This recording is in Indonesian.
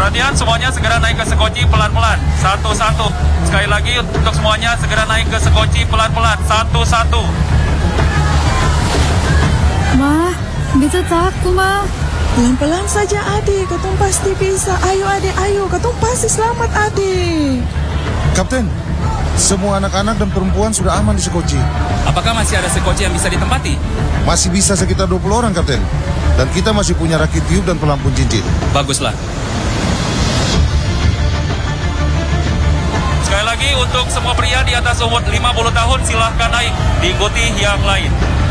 Perhatian semuanya segera naik ke sekoci pelan-pelan. Satu-satu. Sekali lagi untuk semuanya segera naik ke sekoci pelan-pelan. Satu-satu. Ma, bisa takut, Ma. Pelan-pelan saja adik, katong pasti bisa. Ayo adik, ayo, katong pasti selamat adik. Kapten, semua anak-anak dan perempuan sudah aman di sekoci. Apakah masih ada sekoci yang bisa ditempati? Masih bisa sekitar 20 orang, Kapten. Dan kita masih punya rakit tiup dan pelampung cincin. Baguslah. Sekali lagi untuk semua pria di atas umur 50 tahun silahkan naik. Diikuti yang lain.